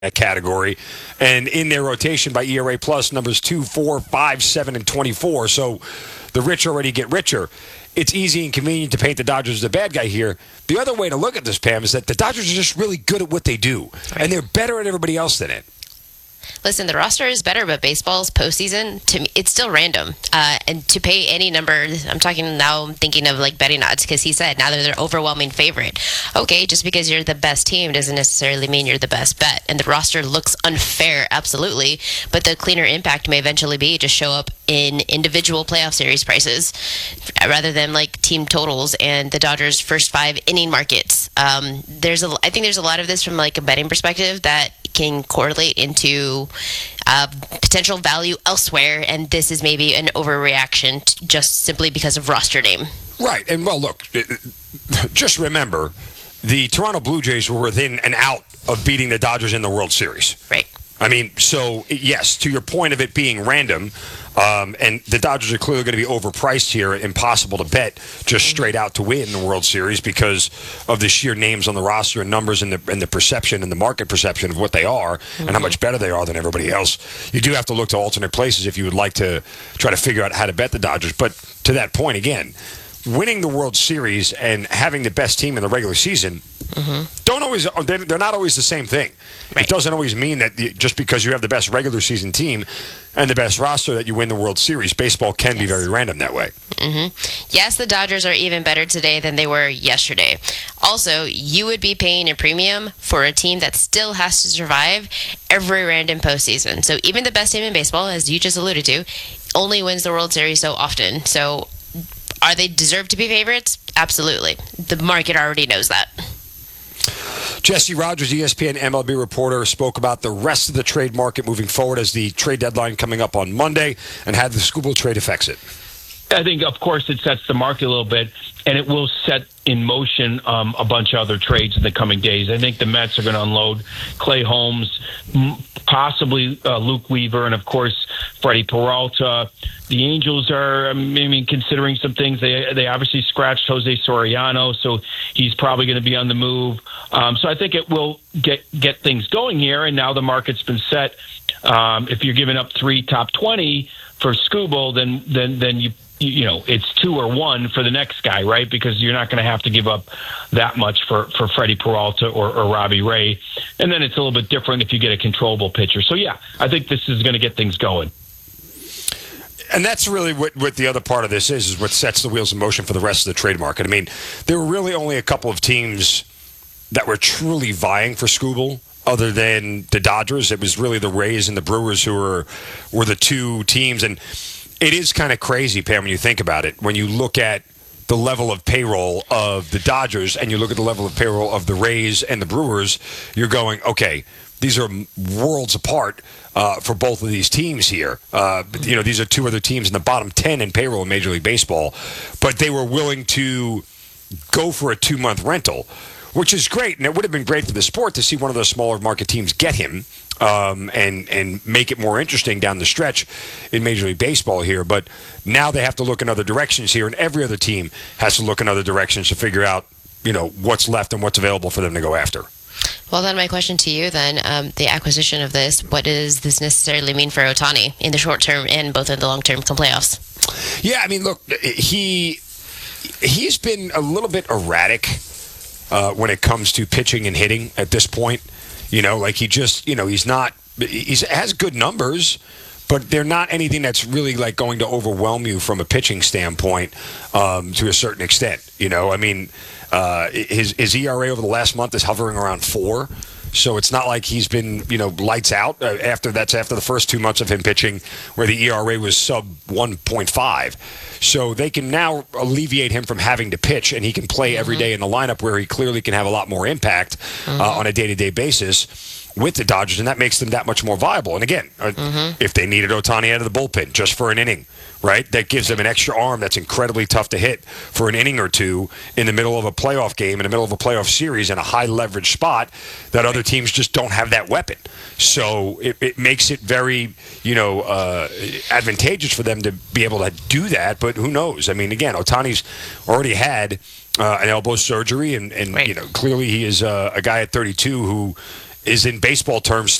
that category, and in their rotation by ERA plus numbers 2, 4, 5, 7, and 24. So the rich already get richer. It's easy and convenient to paint the Dodgers as the bad guy here. The other way to look at this, Pam, is that the Dodgers are just really good at what they do, and they're better at everybody else than it. Listen, the roster is better, but baseball's postseason, to me, it's still random. And to pay any number, I'm thinking of like betting odds, because he said now that they're overwhelming favorite. Okay, just because you're the best team doesn't necessarily mean you're the best bet. And the roster looks unfair, absolutely. But the cleaner impact may eventually be just show up in individual playoff series prices rather than like team totals and the Dodgers' first 5 inning markets. I think there's a lot of this from like a betting perspective that can correlate into potential value elsewhere, and this is maybe an overreaction just simply because of roster name. Right, and well, look, just remember, the Toronto Blue Jays were within an out of beating the Dodgers in the World Series. Right. I mean, so, yes, to your point of it being random, and the Dodgers are clearly going to be overpriced here, impossible to bet just straight out to win the World Series because of the sheer names on the roster and numbers and the perception and the market perception of what they are and how much better they are than everybody else. You do have to look to alternate places if you would like to try to figure out how to bet the Dodgers. But to that point, again, winning the World Series and having the best team in the regular season they're not always the same thing. Right. It doesn't always mean that just because you have the best regular season team and the best roster that you win the World Series. Baseball can be very random that way. Yes, the Dodgers are even better today than they were yesterday. Also, you would be paying a premium for a team that still has to survive every random postseason. So even the best team in baseball, as you just alluded to, only wins the World Series so often. So are they deserved to be favorites? Absolutely. The market already knows that. Jesse Rogers, ESPN MLB reporter, spoke about the rest of the trade market moving forward as the trade deadline coming up on Monday and how the Skubal trade affects it. I think, of course, it sets the market a little bit, and it will set in motion a bunch of other trades in the coming days. I think the Mets are going to unload Clay Holmes, possibly Luke Weaver, and, of course, Freddie Peralta. The Angels are, considering some things. They obviously scratched Jose Soriano, so he's probably going to be on the move. So I think it will get things going here, and now the market's been set. If you're giving up 3 top 20 for Skubal, then you know, it's 2 or 1 for the next guy, right? Because you're not going to have to give up that much for Freddie Peralta or Robbie Ray. And then it's a little bit different if you get a controllable pitcher. So, yeah, I think this is going to get things going. And that's really what the other part of this is what sets the wheels in motion for the rest of the trade market. I mean, there were really only a couple of teams that were truly vying for Skubal other than the Dodgers. It was really the Rays and the Brewers who were the 2 teams. And it is kind of crazy, Pam, when you think about it. When you look at the level of payroll of the Dodgers and you look at the level of payroll of the Rays and the Brewers, you're going, okay, these are worlds apart for both of these teams here. These are 2 other teams in the bottom 10 in payroll in Major League Baseball, but they were willing to go for a 2-month rental, which is great. And it would have been great for the sport to see one of those smaller market teams get him and make it more interesting down the stretch in Major League Baseball here. But now they have to look in other directions here, and every other team has to look in other directions to figure out, what's left and what's available for them to go after. Well, then my question to you then, the acquisition of this, what does this necessarily mean for Ohtani in the short term and both in the long term come playoffs? Yeah, I mean, look, he's been a little bit erratic when it comes to pitching and hitting at this point. He has good numbers, but they're not anything that's really like going to overwhelm you from a pitching standpoint to a certain extent. His ERA over the last month is hovering around 4. So it's not like he's been, lights out after the first 2 months of him pitching where the ERA was sub 1.5. So they can now alleviate him from having to pitch, and he can play every day in the lineup where he clearly can have a lot more impact on a day-to-day basis with the Dodgers, and that makes them that much more viable. And again, if they needed Ohtani out of the bullpen just for an inning, right, that gives them an extra arm that's incredibly tough to hit for an inning or 2 in the middle of a playoff game, in the middle of a playoff series, in a high-leverage spot that other teams just don't have that weapon. So it makes it very, advantageous for them to be able to do that, but who knows? I mean, again, Ohtani's already had an elbow surgery, and clearly he is a guy at 32 who is in baseball terms